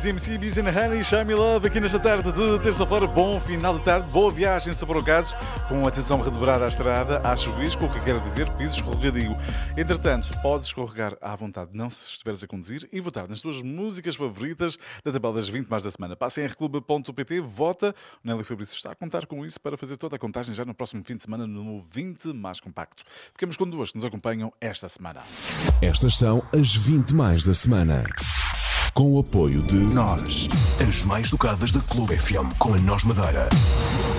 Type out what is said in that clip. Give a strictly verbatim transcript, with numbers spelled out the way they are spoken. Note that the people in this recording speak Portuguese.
Easy M C, Busy and Honey, Show Me Love, aqui nesta tarde de terça-feira. Bom final de tarde, boa viagem, se for o caso, com atenção redobrada à estrada, há chuvisco, o que quer dizer piso escorregadio. Entretanto, podes escorregar à vontade, não se estiveres a conduzir, e votar nas tuas músicas favoritas da tabela das vinte mais da semana. Passa em r clube ponto p t, vota. O Nélio Fabrício está a contar com isso para fazer toda a contagem já no próximo fim de semana no vinte mais compacto. Ficamos com duas que nos acompanham esta semana. Estas são as vinte mais da semana. Com o apoio de Nós, as mais tocadas da Clube F M com a Nós Madeira.